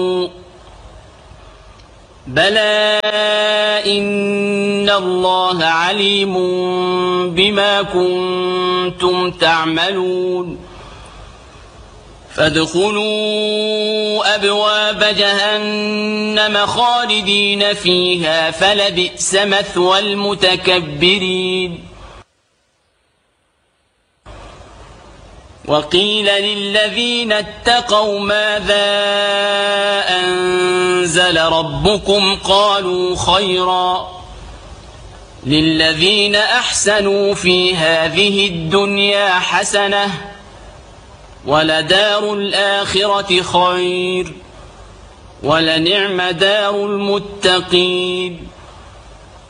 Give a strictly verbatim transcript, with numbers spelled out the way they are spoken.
بلى إن الله عليم بما كنتم تعملون فادخلوا أبواب جهنم خالدين فيها فلبئس مثوى المتكبرين وقيل للذين اتقوا ماذا أنزل ربكم قالوا خيرا للذين أحسنوا في هذه الدنيا حسنة ولدار الآخرة خير ولنعم دار المتقين